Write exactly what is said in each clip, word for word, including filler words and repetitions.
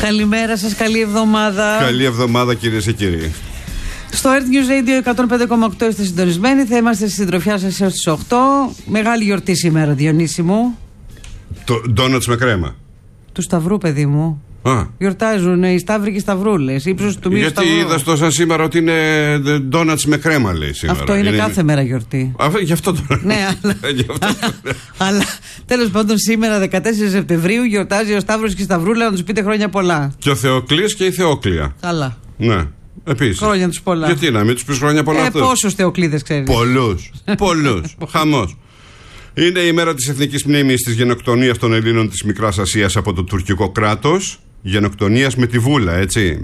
Καλημέρα σας, καλή εβδομάδα. Καλή εβδομάδα, κυρίες και κύριοι. Στο Earth News Radio εκατόν πέντε κόμμα οκτώ είστε συντονισμένοι. Θα είμαστε στη συντροφιά σας έως τις οκτώ. Μεγάλη γιορτή σήμερα, Διονύση μου. Το ντόνατς με κρέμα. Του Σταυρού, παιδί μου. Α. Γιορτάζουν οι Σταύροι και οι Σταυρούλες. Ύψος του μήλου. Γιατί Σταυρού. είδα στο σαν σήμερα ότι είναι ντόνατς με κρέμα, λέει σήμερα. Αυτό είναι, είναι κάθε μέρα γιορτή. Α, γι' αυτό το. Ναι, αλλά. αλλά τέλος πάντων, σήμερα δεκατέσσερις Σεπτεμβρίου γιορτάζει ο Σταύρος και η Σταυρούλα, να τους πείτε χρόνια πολλά. Και ο Θεοκλής και η Θεόκλια. Καλά. Ναι. Επίσης. Χρόνια τους πολλά. Γιατί να μην τους πεις χρόνια πολλά ε, αυτούς. Πόσους Θεοκλίδες ξέρεις. Πολλούς. Πολλούς. Χαμός. Είναι η μέρα της εθνικής μνήμης της γενοκτονίας των Ελλήνων της Μικράς Ασίας από το τουρκικό κράτος. Γενοκτονίας με τη βούλα, έτσι,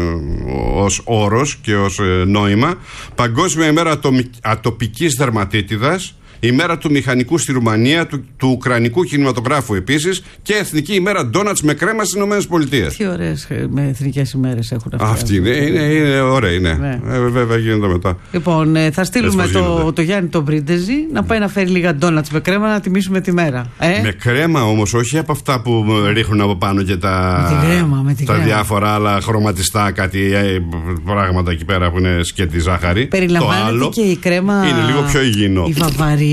ως όρος και ως νόημα. Παγκόσμια ημέρα ατοπικής δερματίτιδας. Η μέρα του μηχανικού στη Ρουμανία, του, του ουκρανικού κινηματογράφου επίσης, και εθνική ημέρα ντόνατς με κρέμα στις ΗΠΑ. Τι ωραίες με εθνικές ημέρες έχουν αυτές. Αυτή είναι, είναι, είναι ωραία, είναι. Ναι. Ε, βέβαια γίνεται μετά. Λοιπόν, ε, θα στείλουμε το, το Γιάννη τον Πρίντεζη να πάει να φέρει λίγα ντόνατς με κρέμα να τιμήσουμε τη μέρα. Ε? Με κρέμα όμως, όχι από αυτά που ρίχνουν από πάνω και τα, με την κρέμα, με την τα κρέμα. διάφορα άλλα χρωματιστά, κάτι ε, πράγματα εκεί πέρα που είναι σκέτη ζάχαρη. Περιλαμβάνεται το άλλο και η κρέμα. Είναι λίγο πιο υγιεινό. Η Βαβαρία.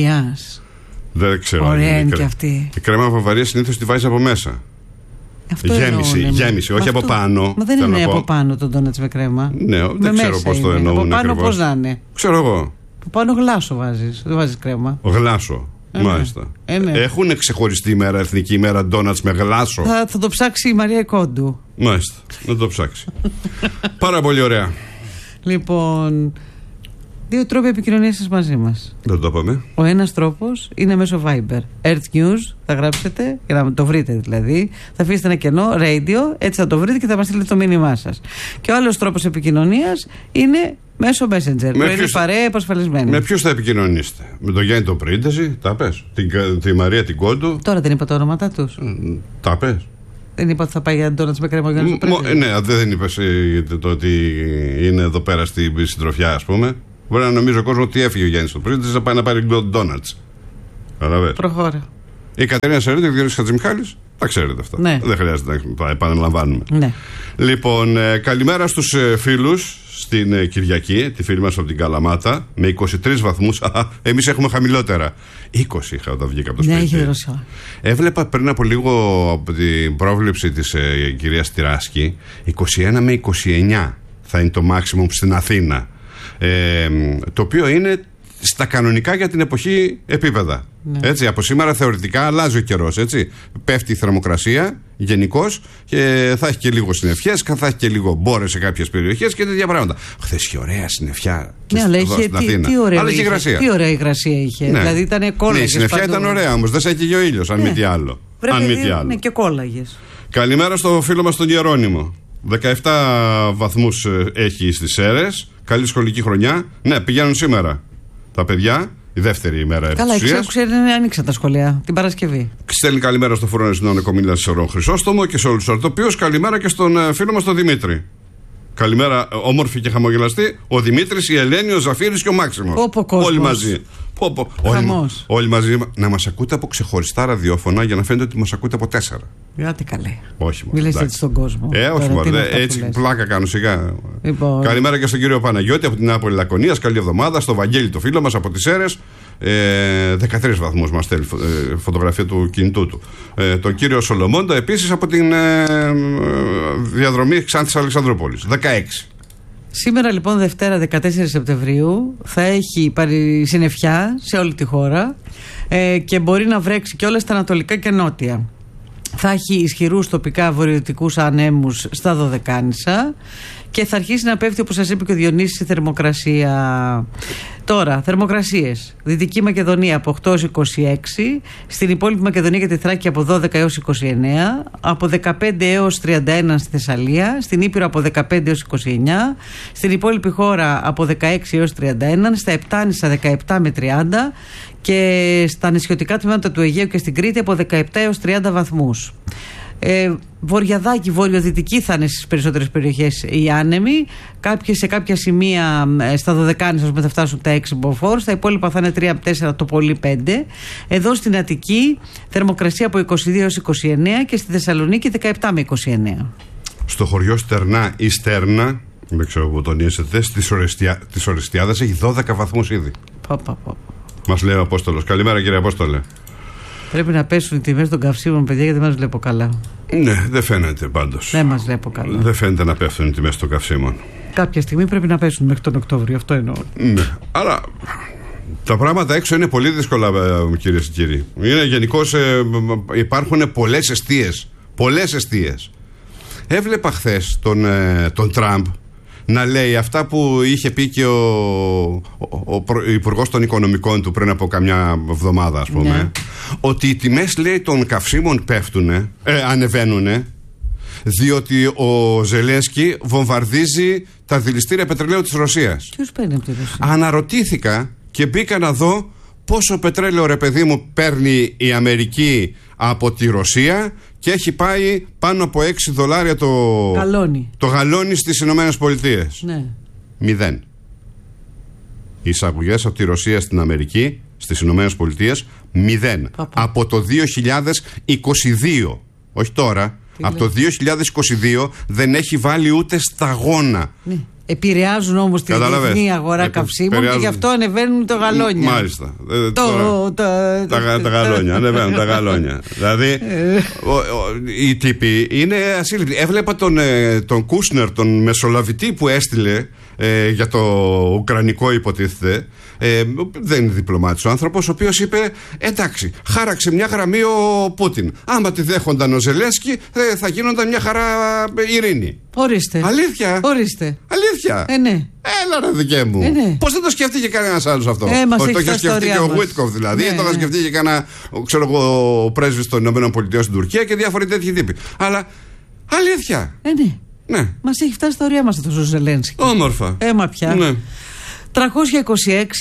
Δεν ξέρω. Ωραία είναι και αυτή. Η κρέμα Βαβαρία συνήθως τη βάζει από μέσα. Αυτό γέμιση, εννοούν, γέμιση, όχι αυτό, από πάνω. Μα δεν είναι από πάνω το ντόνατς με κρέμα. Ναι, με δεν ξέρω πώς το εννοούν. Από πάνω ακριβώς. πώς να είναι. Ξέρω εγώ. Από πάνω γλάσο βάζεις. Δεν βάζεις κρέμα. Γλάσο. Ε, μάλιστα. Ε, ναι. Έχουν ξεχωριστή ημέρα, εθνική ημέρα ντόνατς με γλάσο. Θα, θα το ψάξει η Μαρία Κόντου. Μάλιστα. Να το ψάξει. Πάρα πολύ ωραία. Λοιπόν. Δύο τρόποι επικοινωνίας σας μαζί μας. Δεν το είπαμε. Ο ένας τρόπος είναι μέσω Viber. Earth News, θα γράψετε, για να το βρείτε δηλαδή. Θα αφήσετε ένα κενό, radio, έτσι θα το βρείτε και θα μας στείλετε το μήνυμά σας. Και ο άλλος τρόπος επικοινωνίας είναι μέσω Messenger. Με είναι παρέα επασφαλισμένη. Με ποιους θα επικοινωνήσετε? Με τον Γιάννη τον Πρίντεζη, τα πες. Την, τη Μαρία την Κόντου. Τώρα δεν είπα τα ονόματά τους. Mm, τα πες. Δεν είπα ότι θα πάει για ντόνατς με κρέμα. Ναι, δεν είπες το ότι είναι εδώ πέρα στην συντροφιά, ας πούμε. Μπορεί να νομίζω ο κόσμος ότι έφυγε ο Γιάννης ο Πρίντεζης να πάει να πάρει ντόνατς. Καταλαβαίνεις. Προχώρα. Η Κατερίνα Σερίδη και ο Διονύσης Χατζημιχάλης, τα ξέρετε αυτά. Ναι. Δεν χρειάζεται να τα επαναλαμβάνουμε. Ναι. Λοιπόν, ε, καλημέρα στους ε, φίλους στην ε, Κυριακή, τη φίλη μας από την Καλαμάτα, με είκοσι τρεις βαθμούς. Εμείς έχουμε χαμηλότερα. είκοσι είχα όταν βγήκα από το ναι, σπίτι. Ρωσία. Έβλεπα πριν από λίγο από την πρόβλεψη της ε, κυρίας Τυράσκη, είκοσι ένα με είκοσι εννιά θα είναι το maximum στην Αθήνα. Ε, το οποίο είναι στα κανονικά για την εποχή επίπεδα. Ναι. Έτσι, από σήμερα θεωρητικά αλλάζει ο καιρός. Έτσι. Πέφτει η θερμοκρασία γενικώς και θα έχει και λίγο συννεφιές, θα έχει και λίγο μπόρες σε κάποιες περιοχές και τέτοια πράγματα. Χθες είχε ωραία συννεφιά. Ναι, αλλά είχε, στην Αθήνα. Τι, τι, ωραία αλλά είχε υγρασία. Τι ωραία υγρασία είχε. Ναι. Δηλαδή ήταν κόλλαγες. Ναι, η συννεφιά ήταν ωραία όμως. Δεν σε έκαιγε ο ήλιος, αν ναι. μη τι άλλο. Βρε, αν παιδί, μη τι άλλο. Ναι, και κόλλαγες. Καλημέρα στο φίλο μας τον Γερόνιμο. δεκαεπτά βαθμούς έχει στις Σέρρες. Καλή σχολική χρονιά. Ναι, πηγαίνουν σήμερα τα παιδιά. Η δεύτερη ημέρα Καλά, ευθυσίας. ξέρετε, άνοιξαν τα σχολεία την Παρασκευή. Στέλνει καλημέρα στο Φούρνο Εθνών Εκομήλυνα Σερών Χρυσόστομο και σε όλους τους ορτοπίους. Καλημέρα και στον φίλο μας τον Δημήτρη. Καλημέρα, όμορφη και χαμογελαστή. Ο Δημήτρης, η Ελένη, ο Ζαφύρης και ο Μάξιμος. Όλοι μαζί. Πω, πω. Όλοι, όλοι μαζί να μας ακούτε από ξεχωριστά ραδιόφωνα για να φαίνεται ότι μας ακούτε από τέσσερα. Γιάτε καλέ. Όχι μόνο. Μιλήστε έτσι στον κόσμο. Ε, όχι μόνο. Έτσι πλάκα κάνω σιγά. Λοιπόν. Καλημέρα και στον κύριο Παναγιώτη από την Νεάπολη Λακωνίας. Καλή εβδομάδα. Στο Βαγγέλη το φίλο μας από τις Σέρρες. Ε, δεκατρείς βαθμούς μας στέλνει ε, φωτογραφία του κινητού του. Ε, τον κύριο Σολομώντα επίσης από την ε, ε, διαδρομή Ξάνθης Αλεξανδρούπολης. δεκαέξι. Σήμερα λοιπόν Δευτέρα δεκατέσσερις Σεπτεμβρίου θα έχει πάρει συννεφιά σε όλη τη χώρα ε, και μπορεί να βρέξει και όλα στα ανατολικά και νότια. Θα έχει ισχυρούς τοπικά βορειοδυτικούς ανέμους στα Δωδεκάνησα και θα αρχίσει να πέφτει, όπως σας είπε και ο Διονύσης, η θερμοκρασία. Τώρα, θερμοκρασίες. Δυτική Μακεδονία από οκτώ έως είκοσι έξι, στην υπόλοιπη Μακεδονία και τη Θράκη από δώδεκα έως είκοσι εννέα, από δεκαπέντε έως τριάντα ένα στη Θεσσαλία, στην Ήπειρο από δεκαπέντε έως είκοσι εννέα, στην υπόλοιπη χώρα από δεκαέξι έως τριάντα ένα, στα Επτάνησα δεκαεπτά με τριάντα και στα νησιωτικά τμήματα του Αιγαίου και στην Κρήτη από δεκαεπτά έως τριάντα βαθμούς. Ε, βορειαδάκι, βορειοδυτική θα είναι στις περισσότερες περιοχές οι άνεμοι. Κάποιες, σε κάποια σημεία ε, στα Δωδεκάνησα θα φτάσουν τα έξι μποφόρ, στα υπόλοιπα θα είναι τρία από τέσσερα, το πολύ πέντε. Εδώ στην Αττική θερμοκρασία από είκοσι δύο έως είκοσι εννέα και στη Θεσσαλονίκη δεκαεπτά με είκοσι εννέα. στο χωριό Στερνά ή Στέρνα, δεν ξέρω που τονίζετε, της Ορεστιάδας έχει δώδεκα βαθμούς ήδη. Πα, πα, πα. Μας λέει ο Απόστολος. Καλημέρα κύριε Απόστολε. Πρέπει να πέσουν οι τιμές των καυσίμων, παιδιά, γιατί δεν μας βλέπω καλά. Ναι, δεν φαίνεται πάντως. Δεν μας βλέπω καλά. Δεν φαίνεται να πέφτουν οι τιμές των καυσίμων. Κάποια στιγμή πρέπει να πέσουν μέχρι τον Οκτώβριο, αυτό εννοώ. Ναι, αλλά τα πράγματα έξω είναι πολύ δύσκολα, κυρίες και κύριοι. Είναι γενικώς, ε, υπάρχουν πολλές εστίες. Πολλές εστίες. Έβλεπα χθες τον, ε, τον Τραμπ να λέει αυτά που είχε πει και ο, ο, ο, ο Υπουργός των Οικονομικών του πριν από καμιά εβδομάδα, ας πούμε, ναι. Ότι οι τιμές, λέει, των καυσίμων πέφτουνε, ε, ανεβαίνουνε, διότι ο Ζελένσκι βομβαρδίζει τα δηληστήρια πετρελαίου της Ρωσίας. Ποιος παίρνει από τη Ρωσία? Αναρωτήθηκα και μπήκα να δω πόσο πετρέλαιο, ρε παιδί μου, παίρνει η Αμερική από τη Ρωσία, και έχει πάει πάνω από έξι δολάρια το γαλόνι, το γαλόνι στις Ηνωμένες Πολιτείες. Ναι. Μηδέν. Οι εισαγωγές από τη Ρωσία στην Αμερική, στις Ηνωμένες Πολιτείες, μηδέν. Παπα. Από το δύο χιλιάδες είκοσι δύο. Όχι τώρα. Τι από λέει? Το δύο χιλιάδες είκοσι δύο δεν έχει βάλει ούτε σταγόνα. Ναι. Επηρεάζουν όμως την διεθνή αγορά ε, καυσίμων και γι' αυτό ανεβαίνουν τα γαλόνια. Μάλιστα. Το, τώρα, τα, τα, τα γαλόνια. Ανεβαίνουν τα γαλόνια. Δηλαδή ο, ο, οι τύποι είναι ασύλληπτοι. Έβλεπα τον, τον Κούσνερ, τον μεσολαβητή που έστειλε ε, για το ουκρανικό, υποτίθεται. Ε, δεν είναι διπλωμάτης ο άνθρωπος, ο οποίος είπε εντάξει, χάραξε μια γραμμή ο Πούτιν. Άμα τη δέχονταν ο Ζελένσκι, ε, θα γίνονταν μια χαρά ειρήνη. Ορίστε. Αλήθεια. Ορίστε. Αλήθεια. Ε, ναι. Έλα ρε δικέ μου. Ε, ναι. Πώς δεν το σκέφτηκε κανένας άλλος αυτό? Ε, όχι, το είχε σκεφτεί και ο Βίτκοφ δηλαδή. Ναι, το είχε ναι. σκεφτεί και κανένα, ξέρω εγώ, ο πρέσβης των ΗΠΑ στην Τουρκία και διάφοροι τέτοιοι τύποι. Αλλά αλήθεια. Ε, ναι. Ναι. Μας έχει φτάσει στα ωριά μας αυτός ο Ζελένσκι. Όμορφα. Έμα πια. Ναι. τριακόσια είκοσι έξι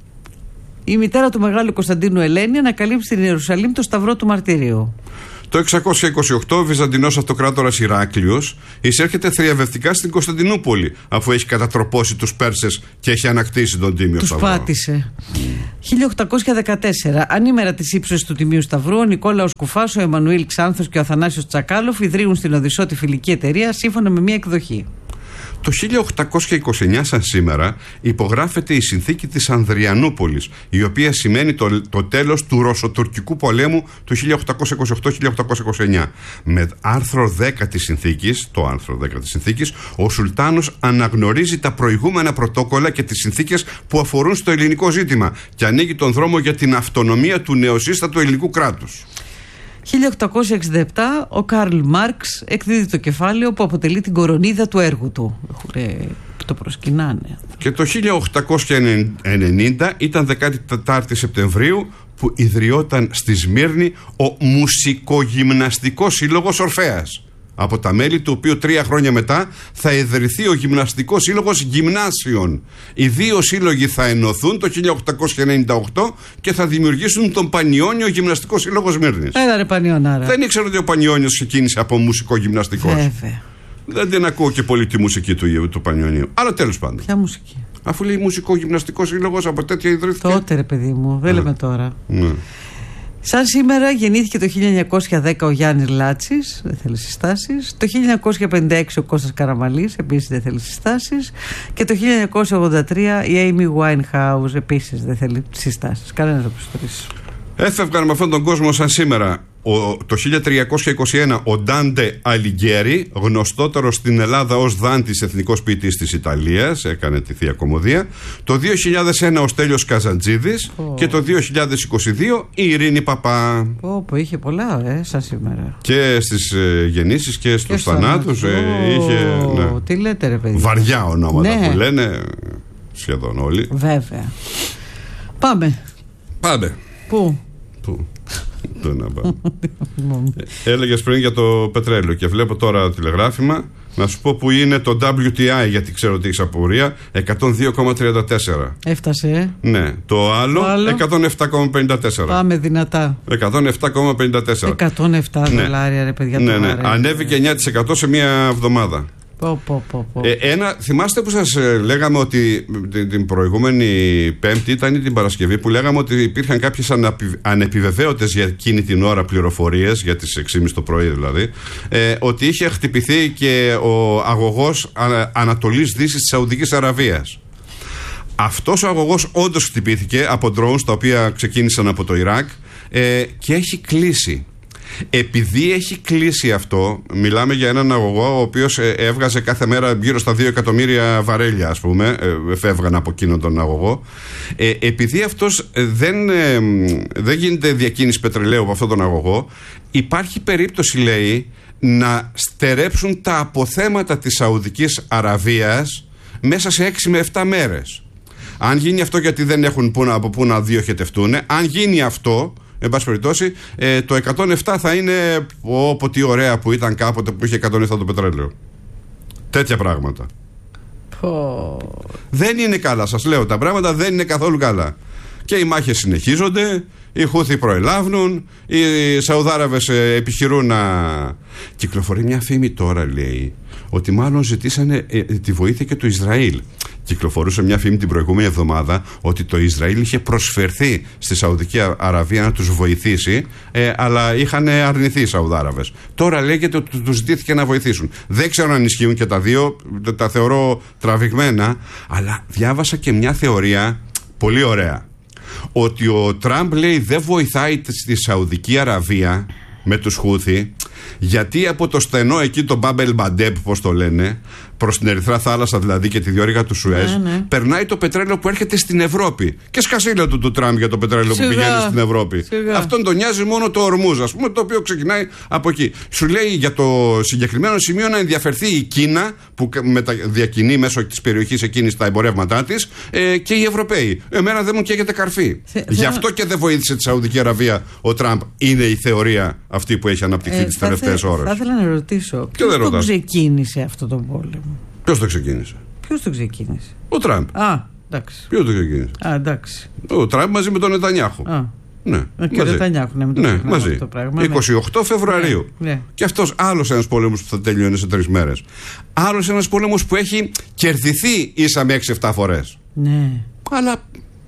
η μητέρα του Μεγάλου Κωνσταντίνου Ελένη ανακαλύψει στην Ιερουσαλήμ το Σταυρό του Μαρτυρίου. Το εξακόσια είκοσι οκτώ ο Βυζαντινός Αυτοκράτορας Ηράκλειος εισέρχεται θριαβευτικά στην Κωνσταντινούπολη, αφού έχει κατατροπώσει τους Πέρσες και έχει ανακτήσει τον Τίμιο τους Σταυρό. Τους πάτησε. χίλια οκτακόσια δεκατέσσερα, ανήμερα της ύψωσης του Τιμίου Σταυρού, ο Νικόλαος Κουφάς, ο Εμμανουήλ Ξάνθος και ο Αθανάσιος Τσακάλοφ ιδρύουν στην Οδυσσό τη φιλική εταιρεία σύμφωνα με μια εκδοχή. Το χίλια οκτακόσια είκοσι εννιά, σαν σήμερα, υπογράφεται η συνθήκη της Ανδριανούπολης, η οποία σημαίνει το, το τέλος του Ρωσοτουρκικού πολέμου του χίλια οκτακόσια είκοσι οκτώ χίλια οκτακόσια είκοσι εννιά. Με άρθρο δέκα της συνθήκης, το άρθρο δέκα της συνθήκης, ο Σουλτάνος αναγνωρίζει τα προηγούμενα πρωτόκολλα και τις συνθήκες που αφορούν στο ελληνικό ζήτημα και ανοίγει τον δρόμο για την αυτονομία του νεοσύστατου ελληνικού κράτους. χίλια οκτακόσια εξήντα επτά ο Καρλ Μάρξ εκδίδει το κεφάλαιο που αποτελεί την κορονίδα του έργου του. Έχουνε, το προσκυνάνε. Και το χίλια οκτακόσια ενενήντα ήταν δεκατέσσερις Σεπτεμβρίου που ιδρυόταν στη Σμύρνη ο Μουσικογυμναστικός Σύλλογος Ορφέας, από τα μέλη του οποίου τρία χρόνια μετά θα ιδρυθεί ο Γυμναστικός Σύλλογος Γυμνάσιων. Οι δύο σύλλογοι θα ενωθούν το χίλια οκτακόσια ενενήντα οκτώ και θα δημιουργήσουν τον Πανιόνιο Γυμναστικό Σύλλογο Σμύρνης. Έλα ρε Πανιονάρα. Δεν ήξερα ότι ο Πανιόνιος ξεκίνησε από μουσικό γυμναστικός. Βέβαια. Δεν την ακούω και πολύ τη μουσική του, του Πανιονίου. Αλλά τέλος πάντων. Ποια μουσική? Αφού λέει μουσικό γυμναστικό σύλλογος, από τέτοια ιδρύθηκε. Τότε ρε παιδί μου, δεν λέμε τώρα. Ναι. Σαν σήμερα γεννήθηκε το χίλια εννιακόσια δέκα ο Γιάννης Λάτσης, δεν θέλει συστάσεις. Το χίλια εννιακόσια πενήντα έξι ο Κώστας Καραμαλής, επίσης δεν θέλει συστάσεις. Και το χίλια εννιακόσια ογδόντα τρία η Amy Winehouse, επίσης δεν θέλει συστάσεις. Κανένας από τους τρεις. Έφευγαν με αυτόν τον κόσμο σαν σήμερα. Ο, το χίλια τριακόσια είκοσι ένα ο Ντάντε Αλιγκέρι, γνωστότερος στην Ελλάδα ως Δάντης, εθνικός ποιητής της Ιταλίας, έκανε τη Θεία Κομμωδία. Το δύο χιλιάδες ένα ο Στέλιος Καζαντζίδης. Oh. Και το δύο χιλιάδες είκοσι δύο η Ειρήνη Παπά. Πω, oh, είχε πολλά, ε, σαν σήμερα. Και στις ε, γεννήσεις και στους θανάτους. Ε, είχε, ναι. Τι λέτε ρε παιδί. Βαριά ονόματα, ναι, που λένε σχεδόν όλοι. Βέβαια. Πάμε. Πάμε. Πού? Πού? Έλεγες πριν για το πετρέλαιο και βλέπω τώρα τηλεγράφημα. Να σου πω που είναι το ντάμπλιου τι άι, γιατί ξέρω ότι έχεις απορία. εκατόν δύο κόμμα τριάντα τέσσερα. Έφτασε. Ναι. Το άλλο, το άλλο εκατόν επτά κόμμα πενήντα τέσσερα. Πάμε δυνατά. εκατόν επτά κόμμα πενήντα τέσσερα. εκατόν επτά ναι. δολάρια ρε παιδιά. Ναι, ναι. Ανέβηκε εννιά τοις εκατό σε μία εβδομάδα. Πω, πω, πω, πω. Ε, ένα, θυμάστε που σας ε, λέγαμε ότι την, την προηγούμενη Πέμπτη, ήταν ή την Παρασκευή, που λέγαμε ότι υπήρχαν κάποιες αναπι, ανεπιβεβαίωτες για εκείνη την ώρα πληροφορίες, για τις έξι και μισή το πρωί δηλαδή, ε, ότι είχε χτυπηθεί και ο αγωγός α, Ανατολής Δύσης της Σαουδικής Αραβίας. Αυτός ο αγωγός όντως χτυπήθηκε από drones τα οποία ξεκίνησαν από το Ιράκ ε, και έχει κλείσει. Επειδή έχει κλείσει αυτό, μιλάμε για έναν αγωγό ο οποίος έβγαζε κάθε μέρα γύρω στα δύο εκατομμύρια βαρέλια, ας πούμε, φεύγαν από εκείνον τον αγωγό. Ε, επειδή αυτός δεν, ε, δεν γίνεται διακίνηση πετρελαίου από αυτόν τον αγωγό, υπάρχει περίπτωση, λέει, να στερέψουν τα αποθέματα της Σαουδικής Αραβίας μέσα σε έξι με επτά μέρες. Αν γίνει αυτό, γιατί δεν έχουν που να, από πού να διοχετευτούν, αν γίνει αυτό, εν πάση περιπτώσει, ε, το εκατόν επτά θα είναι όπω τι ωραία που ήταν κάποτε που είχε εκατόν επτά το πετρέλαιο. Τέτοια πράγματα. Oh. Δεν είναι καλά, σας λέω. Τα πράγματα δεν είναι καθόλου καλά. Και οι μάχες συνεχίζονται, οι Χούθοι προελάβουν, οι Σαουδάραβες ε, επιχειρούν να... Κυκλοφορεί μια φήμη τώρα, λέει, ότι μάλλον ζητήσανε ε, τη βοήθεια και του Ισραήλ. Κυκλοφορούσε μια φήμη την προηγούμενη εβδομάδα ότι το Ισραήλ είχε προσφερθεί στη Σαουδική Αραβία να τους βοηθήσει, ε, αλλά είχαν αρνηθεί οι Σαουδάραβες. Τώρα λέγεται ότι τους ζητήθηκε να βοηθήσουν. Δεν ξέρω αν ισχύουν και τα δύο, τα θεωρώ τραβηγμένα, αλλά διάβασα και μια θεωρία πολύ ωραία. Ότι ο Τραμπ, λέει, δεν βοηθάει στη Σαουδική Αραβία με τους Χούθη, γιατί από το στενό εκεί, το Μπάμπελ Μπαντέπ, πώς το λένε, προς την Ερυθρά Θάλασσα δηλαδή και τη διόρυγα του Σουέζ, ναι, ναι, περνάει το πετρέλαιο που έρχεται στην Ευρώπη. Και σκασίλα του του Τραμπ για το πετρέλαιο Σιγά. που πηγαίνει στην Ευρώπη. Σιγά. Αυτόν τον νοιάζει μόνο το Ορμούζ, ας πούμε, το οποίο ξεκινάει από εκεί. Σου λέει για το συγκεκριμένο σημείο να ενδιαφερθεί η Κίνα, που διακινεί μέσω της περιοχής εκείνης τα εμπορεύματά της, ε, και οι Ευρωπαίοι. Εμένα δεν μου καίγεται καρφί. Θε, Γι' αυτό και δεν βοήθησε τη Σαουδική Αραβία ο Τραμπ. Είναι η θεωρία αυτή που έχει αναπτυχθεί ε, τις τελευταίες ώρες. Θα ήθελα να ρωτήσω, ποιος το ξεκίνησε αυτό το πόλεμο? Ποιος το ξεκίνησε? Ποιος το ξεκίνησε? Ο Τραμπ. Α, εντάξει. Ποιος το ξεκίνησε? Α, εντάξει. Ο Τραμπ μαζί με τον Νετανιάχου. Α. Ναι, και ο Νετανιάχου, ναι, με τον ναι, μαζί. Αυτό το πράγμα, είκοσι οκτώ Φεβρουαρίου. Ναι, ναι. Και αυτός άλλος ένας πόλεμος που θα τελειώνει σε τρεις μέρες. Άλλος ένας πόλεμος που έχει κερδιθεί ίσα με έξι εφτά φορές. Ναι. Αλλά.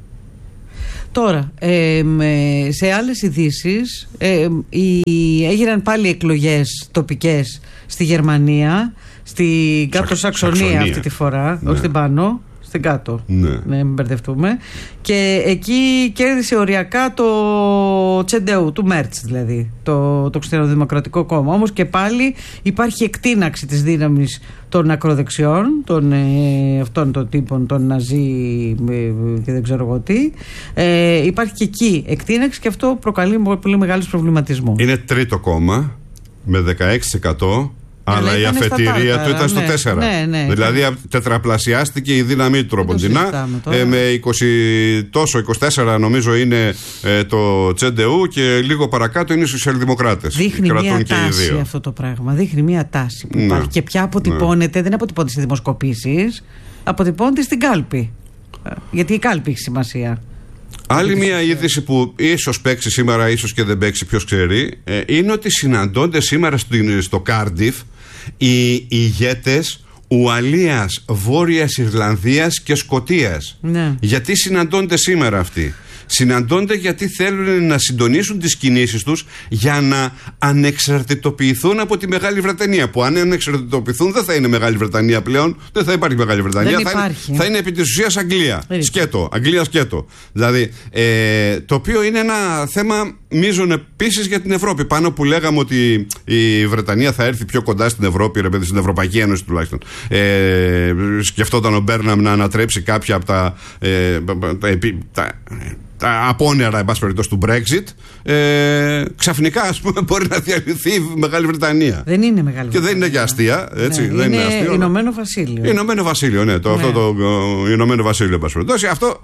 Τώρα, ε, σε άλλες ειδήσεις, ε, έγιναν πάλι εκλογές τοπικές στη Γερμανία, στην κάτω Σαξονία, Σαξονία αυτή τη φορά, ναι, όχι στην πάνω, στην κάτω, ναι, ναι, μην μπερδευτούμε. Και εκεί κέρδισε οριακά το Τσεντεού, του Μέρτς δηλαδή, το, το Χριστιανοδημοκρατικό Κόμμα. Όμως και πάλι υπάρχει εκτείναξη της δύναμης των ακροδεξιών, των ε, αυτών των τύπων, των Ναζί ε, και δεν ξέρω εγώ τι. Ε, υπάρχει και εκεί εκτείναξη και αυτό προκαλεί πολύ μεγάλους προβληματισμούς. Είναι τρίτο κόμμα με δεκαέξι τοις εκατό. Αλλά η αφετηρία του ήταν στο ναι, τέσσερα. Ναι, ναι, δηλαδή ναι, τετραπλασιάστηκε η δύναμή του τροποντινά. Ε, με είκοσι τόσο, είκοσι τέσσερα νομίζω είναι ε, το Τσεντεού και λίγο παρακάτω είναι οι σοσιαλδημοκράτες. Δείχνει μια τάση αυτό το πράγμα. Δείχνει μια τάση που ναι, υπάρχει και πια αποτυπώνεται. Ναι. Δεν αποτυπώνεται σε δημοσκοπήσεις, αποτυπώνεται στην κάλπη. Γιατί η κάλπη έχει σημασία. Άλλη μια είδηση που ίσως παίξει σήμερα, ίσως και δεν παίξει, ποιος ξέρει, ε, είναι ότι συναντώνται σήμερα στο, στο Κάρντιφ οι ηγέτες Ουαλίας, Βόρειας Ιρλανδίας και Σκωτίας. Ναι. Γιατί συναντώνται σήμερα αυτοί? Συναντώνται γιατί θέλουν να συντονίσουν τις κινήσεις τους για να ανεξαρτητοποιηθούν από τη Μεγάλη Βρετανία. Που αν ανεξαρτητοποιηθούν δεν θα είναι Μεγάλη Βρετανία πλέον, δεν θα υπάρχει Μεγάλη Βρετανία. Δεν θα, είναι, θα είναι επί της ουσίας Αγγλία. Ρίχε. Σκέτο. Αγγλία σκέτο. Δηλαδή, ε, το οποίο είναι ένα θέμα μείζον επίσης για την Ευρώπη. Πάνω που λέγαμε ότι η Βρετανία θα έρθει πιο κοντά στην Ευρώπη, ρε παιδί, στην Ευρωπαϊκή Ένωση τουλάχιστον. Ε, σκεφτόταν ο Μπέρναμ να ανατρέψει κάποια από τα. Ε, τα, τα τα απόνερα, εν πάση περιπτώσει, του Brexit, ε, ξαφνικά, ας πούμε, μπορεί να διαλυθεί η Μεγάλη Βρετανία. Δεν είναι Μεγάλη Βρετανία. Και δεν είναι και αστεία, έτσι. Ναι, δεν είναι, είναι αστείο. Ηνωμένο Βασίλειο. Ηνωμένο Βασίλειο, ναι. Το, ναι. Αυτό το Ηνωμένο Βασίλειο, εν πάση περιπτώσει. Αυτό,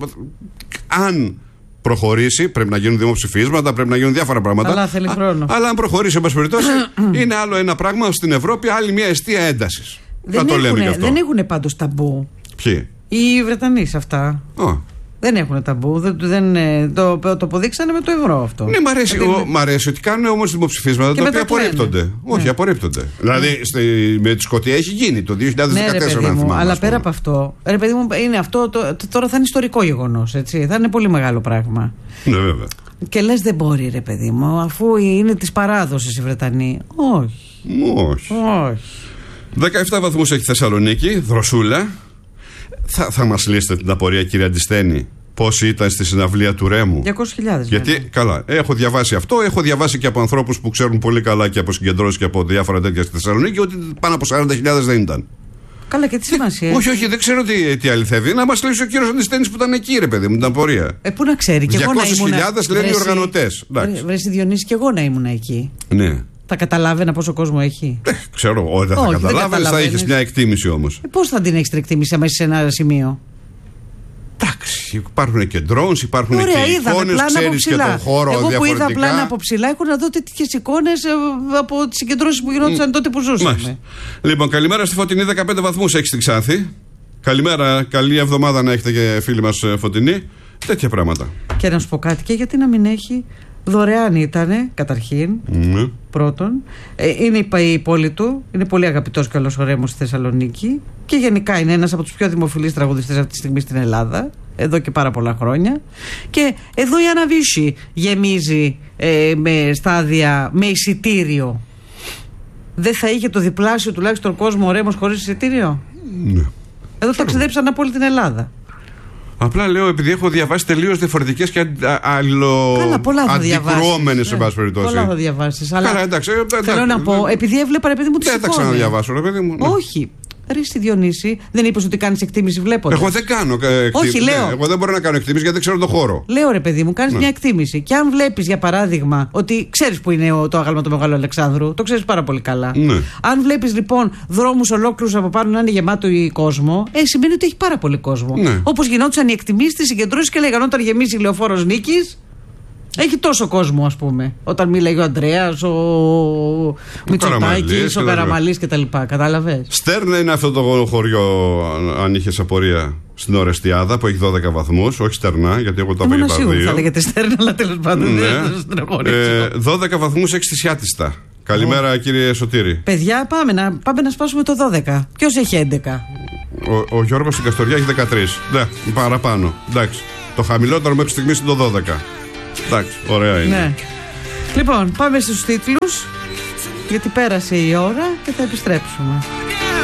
αν προχωρήσει, πρέπει να γίνουν δημοψηφίσματα, πρέπει να γίνουν διάφορα πράγματα. Αλλά θέλει χρόνο. Α, αλλά αν προχωρήσει, εν πάση περιπτώσει, είναι άλλο ένα πράγμα στην Ευρώπη, άλλη μια αιστεία έντασης. Δεν, το λέμε δεν έχουν πάντως ταμπού. Ποιοι? Οι Βρετανοί σε αυτά. Oh. Δεν έχουν ταμπού. Δεν, δεν, το, το αποδείξανε με το ευρώ αυτό. Ναι, μ' αρέσει, ο, μ' αρέσει ότι κάνουν όμως δημοψηφίσματα τα οποία απορρίπτονται. Ναι. Όχι, απορρίπτονται. Δηλαδή στη, με τη Σκωτία έχει γίνει το δύο χιλιάδες δεκατέσσερα, ναι, αν θυμάμαι. Αλλά πέρα από αυτό, ρε παιδί μου, είναι αυτό το, το, τώρα θα είναι ιστορικό γεγονός. Θα είναι πολύ μεγάλο πράγμα. Ναι, βέβαια. Και λες δεν μπορεί, ρε παιδί μου, αφού είναι της παράδοσης οι Βρετανοί. Όχι. Όχι. Όχι. δεκαεπτά βαθμούς έχει Θεσσαλονίκη, δροσούλα. Θα, θα μας λύσετε την απορία, κύριε Αντιστένη, πόσοι ήταν στη συναυλία του Ρέμου? διακόσιες χιλιάδες. Γιατί, βέβαια. Καλά, έχω διαβάσει αυτό, έχω διαβάσει και από ανθρώπους που ξέρουν πολύ καλά και από συγκεντρώσεις και από διάφορα τέτοια στη Θεσσαλονίκη ότι πάνω από σαράντα χιλιάδες δεν ήταν. Καλά, και τι σημασία. Όχι, όχι, δεν ξέρω τι, τι αληθεύει. Να μας λύσει ο κύριος Αντιστένης που ήταν εκεί, ρε παιδί μου, την απορία. Ε, πού να ξέρει, και εγώ να ήμουν. διακόσιες χιλιάδες λένε οι οργανωτές. Βρέσει Διονύση, και εγώ να ήμουν εκεί. Ναι. Θα καταλάβαινα πόσο κόσμο έχει. Ε, ξέρω, όχι, δεν θα καταλάβαινε, θα είχε μια εκτίμηση όμως. Ε, πώς θα την έχει την εκτίμηση μέσα σε ένα σημείο? Εντάξει, υπάρχουν και drones, υπάρχουν ωραία, και εικόνες, ξέρεις και τον χώρο. Εγώ διαφορετικά. Που είδα πλάνα από ψηλά, έχω να δω τέτοιες εικόνες από τις συγκεντρώσεις που γινόντουσαν mm. τότε που ζούσαμε. Μάλιστα. Λοιπόν, καλημέρα στη Φωτεινή, δεκαπέντε βαθμούς έχει στην Ξάνθη. Καλημέρα, καλή εβδομάδα να έχετε και φίλοι μας Φωτεινή. Τέτοια πράγματα. Και να σου πω κάτι, και γιατί να μην έχει. Δωρεάν ήτανε, καταρχήν. Mm. Πρώτον. Ε, είναι η πόλη του. Είναι πολύ αγαπητός και όλος ο Ρέμος στη Θεσσαλονίκη. Και γενικά είναι ένας από τους πιο δημοφιλείς τραγουδιστές αυτή τη στιγμή στην Ελλάδα. Εδώ και πάρα πολλά χρόνια. Και εδώ η Αναβίση γεμίζει ε, με στάδια, με εισιτήριο. Δεν θα είχε το διπλάσιο τουλάχιστον κόσμο ο Ρέμος χωρίς εισιτήριο? Ναι. Εδώ ταξιδέψαν από όλη την Ελλάδα. Απλά λέω, επειδή έχω διαβάσει τελείως διαφορετικές και αλληλοαντικρουόμενες, εν πάση περιπτώσει. Πολλά θα διαβάσεις. Αλλά καλά, εντάξει, εντάξει, θέλω να πω, επειδή έβλεπα, ρε παιδί μου, τις εικόνες. Δεν τα ξαναδιαβάσω, ρε παιδί μου. Ναι. Όχι. Ρε στη Διονύση, δεν είπες ότι κάνεις εκτίμηση βλέποντας? Εγώ δεν κάνω εκτίμηση. Όχι, λέω. Ναι, εγώ δεν μπορώ να κάνω εκτίμηση γιατί δεν ξέρω τον χώρο. Λέω, ρε παιδί μου, κάνεις ναι. μια εκτίμηση. Και αν βλέπεις, για παράδειγμα, ότι ξέρεις που είναι το άγαλμα του Μεγάλου Αλεξάνδρου, το ξέρεις πάρα πολύ καλά. Ναι. Αν βλέπεις λοιπόν δρόμους ολόκληρους από πάνω να είναι γεμάτο κόσμο, ε, σημαίνει ότι έχει πάρα πολύ κόσμο. Ναι. Όπως γινόντουσαν οι εκτιμήσεις, τις συγκεντρώσεις και λέγανε όταν γεμίσει η Λεωφόρος Νίκης. Έχει τόσο κόσμο, ας πούμε. Όταν μίλαγε ο Αντρέας, ο Μητσοτάκης, ο Καραμαλής κτλ. Κατάλαβες. Στέρνα είναι αυτό το χωριό, αν είχες απορία, στην Ορεστιάδα που έχει δώδεκα βαθμούς. Όχι Στερνά, γιατί εγώ το είπα για τα δύο. Θα λέγεται Στέρνα, αλλά τέλος πάντων ναι. ε, δώδεκα βαθμούς έχει στη Σιάτιστα. Καλημέρα, oh. κύριε Σωτήρη. Παιδιά, πάμε να, πάμε να σπάσουμε το δώδεκα. Ποιος έχει έντεκα? Ο, ο Γιώργος στην Καστοριά έχει δεκατρείς. Ναι, παραπάνω. Εντάξει. Το χαμηλότερο μέχρι στιγμής είναι το δώδεκα. Εντάξει, ωραία είναι. Ναι. Λοιπόν, πάμε στους τίτλους, γιατί πέρασε η ώρα και θα επιστρέψουμε.